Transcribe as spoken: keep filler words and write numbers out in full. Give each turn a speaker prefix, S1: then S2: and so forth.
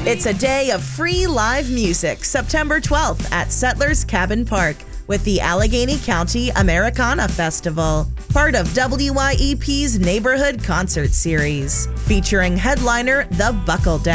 S1: It's a day of free live music, September twelfth at Settlers Cabin Park with the Allegheny County Americana Festival, part of W Y E P's Neighborhood Concert Series, featuring headliner The Buckle Down.